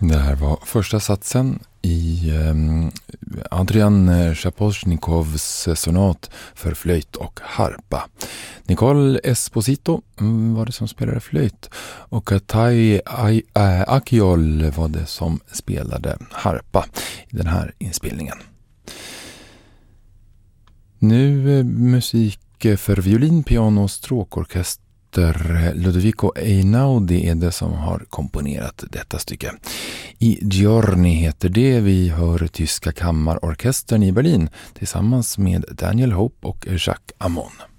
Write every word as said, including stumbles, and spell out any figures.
Det här var första satsen i um, Adrian Shaposhnikovs sonat för flöjt och harpa. Nicole Esposito var det som spelade flöjt och Tai Akiol var det som spelade harpa i den här inspelningen. Nu eh, musik för violin, piano och stråkorkester. Ludovico Einaudi är det som har komponerat detta stycke. I Giorni heter det. Vi hör tyska kammarorkestern i Berlin tillsammans med Daniel Hope och Jacques Amon.